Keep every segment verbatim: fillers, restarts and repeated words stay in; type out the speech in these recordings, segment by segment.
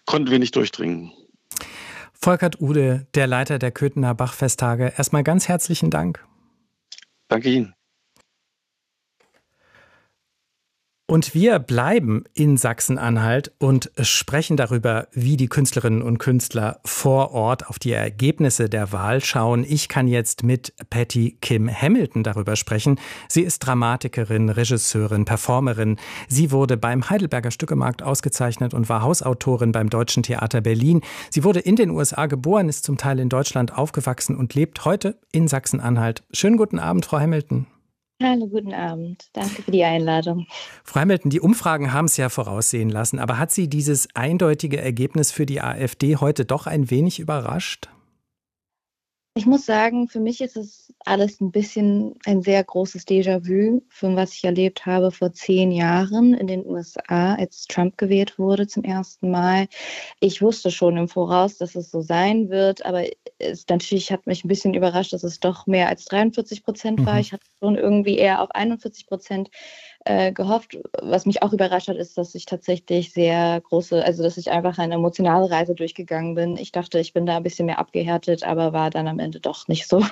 konnten wir nicht durchdringen. Volkert Ude, der Leiter der Köthener Bachfesttage, erstmal ganz herzlichen Dank. Danke Ihnen. Und wir bleiben in Sachsen-Anhalt und sprechen darüber, wie die Künstlerinnen und Künstler vor Ort auf die Ergebnisse der Wahl schauen. Ich kann jetzt mit Patty Kim Hamilton darüber sprechen. Sie ist Dramatikerin, Regisseurin, Performerin. Sie wurde beim Heidelberger Stückemarkt ausgezeichnet und war Hausautorin beim Deutschen Theater Berlin. Sie wurde in den U S A geboren, ist zum Teil in Deutschland aufgewachsen und lebt heute in Sachsen-Anhalt. Schönen guten Abend, Frau Hamilton. Hallo, guten Abend. Danke für die Einladung. Frau Hamilton, die Umfragen haben es ja voraussehen lassen, aber hat Sie dieses eindeutige Ergebnis für die AfD heute doch ein wenig überrascht? Ich muss sagen, für mich ist es alles ein bisschen ein sehr großes Déjà-vu, von was ich erlebt habe vor zehn Jahren in den U S A, als Trump gewählt wurde zum ersten Mal. Ich wusste schon im Voraus, dass es so sein wird, aber es natürlich hat mich ein bisschen überrascht, dass es doch mehr als dreiundvierzig Prozent war. Mhm. Ich hatte schon irgendwie eher auf einundvierzig Prozent äh, gehofft. Was mich auch überrascht hat, ist, dass ich tatsächlich sehr große, also dass ich einfach eine emotionale Reise durchgegangen bin. Ich dachte, ich bin da ein bisschen mehr abgehärtet, aber war dann am Ende doch nicht so.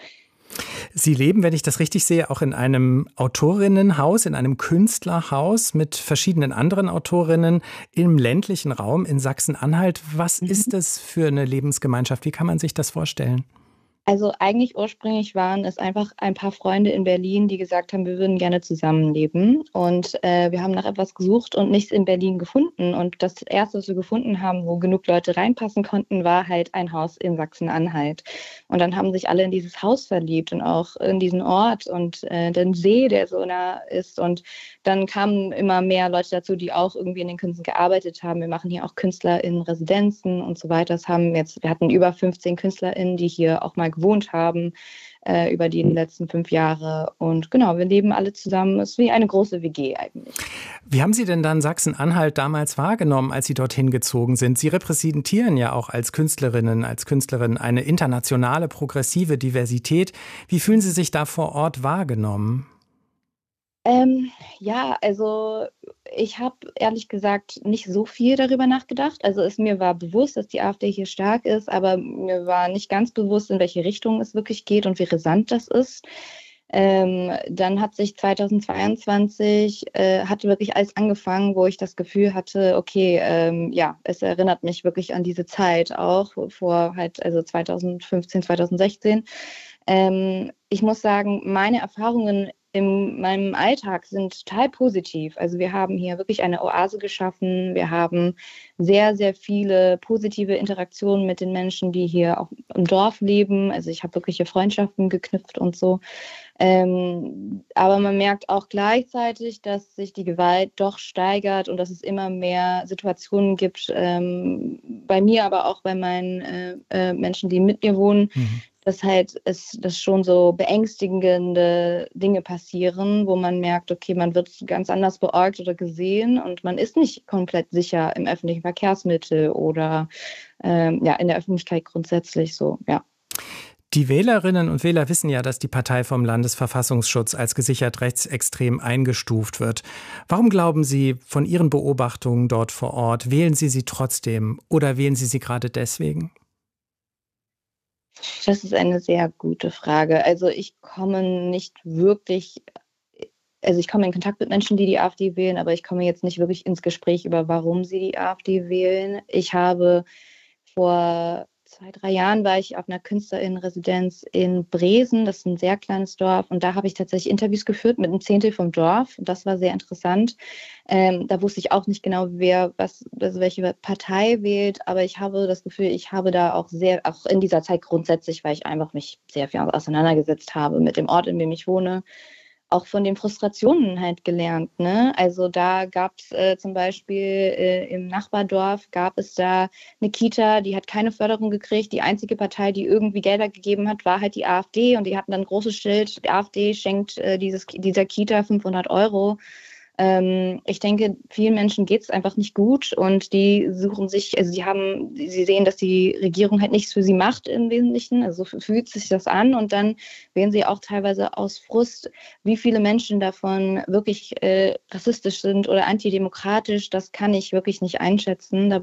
Sie leben, wenn ich das richtig sehe, auch in einem Autorinnenhaus, in einem Künstlerhaus mit verschiedenen anderen Autorinnen im ländlichen Raum in Sachsen-Anhalt. Was mhm. ist das für eine Lebensgemeinschaft? Wie kann man sich das vorstellen? Also eigentlich ursprünglich waren es einfach ein paar Freunde in Berlin, die gesagt haben, wir würden gerne zusammenleben. Und äh, wir haben nach etwas gesucht und nichts in Berlin gefunden. Und das Erste, was wir gefunden haben, wo genug Leute reinpassen konnten, war halt ein Haus in Sachsen-Anhalt. Und dann haben sich alle in dieses Haus verliebt und auch in diesen Ort und äh, den See, der so nah ist. Und dann kamen immer mehr Leute dazu, die auch irgendwie in den Künsten gearbeitet haben. Wir machen hier auch Künstler in Residenzen und so weiter. Das haben jetzt, wir hatten über fünfzehn KünstlerInnen, die hier auch mal gewohnt haben äh, über die letzten fünf Jahre. Und genau, wir leben alle zusammen. Es ist wie eine große W G eigentlich. Wie haben Sie denn dann Sachsen-Anhalt damals wahrgenommen, als Sie dorthin gezogen sind? Sie repräsentieren ja auch als Künstlerinnen, als Künstlerin eine internationale, progressive Diversität. Wie fühlen Sie sich da vor Ort wahrgenommen? Ähm, ja, also ich habe ehrlich gesagt nicht so viel darüber nachgedacht. Also es mir war bewusst, dass die AfD hier stark ist, aber mir war nicht ganz bewusst, in welche Richtung es wirklich geht und wie rasant das ist. Ähm, dann hat sich zweitausendzweiundzwanzig äh, hat wirklich alles angefangen, wo ich das Gefühl hatte, okay, ähm, ja, es erinnert mich wirklich an diese Zeit auch vor halt, also zweitausendfünfzehn, zweitausendsechzehn. Ähm, ich muss sagen, meine Erfahrungen in meinem Alltag sind total positiv. Also wir haben hier wirklich eine Oase geschaffen. Wir haben sehr, sehr viele positive Interaktionen mit den Menschen, die hier auch im Dorf leben. Also ich habe wirkliche Freundschaften geknüpft und so. Ähm, aber man merkt auch gleichzeitig, dass sich die Gewalt doch steigert und dass es immer mehr Situationen gibt, ähm, bei mir, aber auch bei meinen äh, äh, Menschen, die mit mir wohnen, mhm. dass halt es dass schon so beängstigende Dinge passieren, wo man merkt, okay, man wird ganz anders beäugt oder gesehen und man ist nicht komplett sicher im öffentlichen Verkehrsmittel oder ähm, ja in der Öffentlichkeit grundsätzlich so, ja. Die Wählerinnen und Wähler wissen ja, dass die Partei vom Landesverfassungsschutz als gesichert rechtsextrem eingestuft wird. Warum glauben Sie von Ihren Beobachtungen dort vor Ort, wählen Sie sie trotzdem oder wählen Sie sie gerade deswegen? Das ist eine sehr gute Frage. Also ich komme nicht wirklich, also ich komme in Kontakt mit Menschen, die die AfD wählen, aber ich komme jetzt nicht wirklich ins Gespräch über, warum sie die AfD wählen. Ich habe vor zwei, drei Jahren war ich auf einer Künstlerinnenresidenz in Bresen, das ist ein sehr kleines Dorf, und da habe ich tatsächlich Interviews geführt mit einem Zehntel vom Dorf. Und das war sehr interessant. Ähm, da wusste ich auch nicht genau, wer was, also welche Partei wählt, aber ich habe das Gefühl, ich habe da auch sehr, auch in dieser Zeit grundsätzlich, weil ich einfach mich sehr viel auseinandergesetzt habe mit dem Ort, in dem ich wohne, auch von den Frustrationen halt gelernt. Ne? Also da gab es äh, zum Beispiel äh, im Nachbardorf gab es da eine Kita, die hat keine Förderung gekriegt. Die einzige Partei, die irgendwie Gelder gegeben hat, war halt die AfD. Und die hatten dann ein großes Schild, die AfD schenkt äh, dieses, dieser Kita fünfhundert Euro. Ähm, ich denke, vielen Menschen geht es einfach nicht gut und die suchen sich, also die haben, sie sehen, dass die Regierung halt nichts für sie macht im Wesentlichen, also so fühlt sich das an und dann wählen sie auch teilweise aus Frust, wie viele Menschen davon wirklich äh, rassistisch sind oder antidemokratisch, das kann ich wirklich nicht einschätzen. Da